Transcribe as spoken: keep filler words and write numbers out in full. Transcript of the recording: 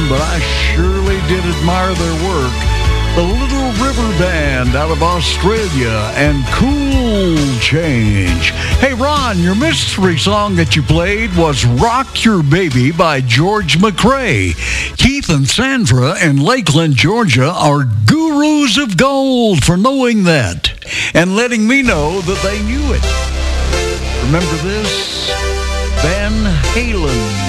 but I surely did admire their work. The Little River Band out of Australia and Cool Change. Hey, Ron, your mystery song that you played was Rock Your Baby by George McRae. Keith and Sandra in Lakeland, Georgia are gurus of gold for knowing that and letting me know that they knew it. Remember this? Van Halen.